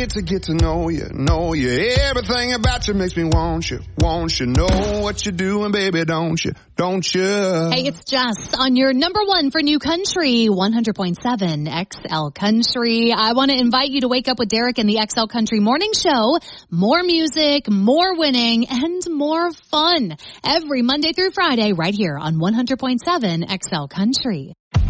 get to know you, know you. Everything about you makes me want you, know what you're doing, baby, don't you? Hey, it's Jess on your number one for New Country, 100.7 XL Country. I want to invite you to wake up with Derek and the XL Country Morning Show. More music, more winning, and more fun every Monday through Friday right here on 100.7 XL Country.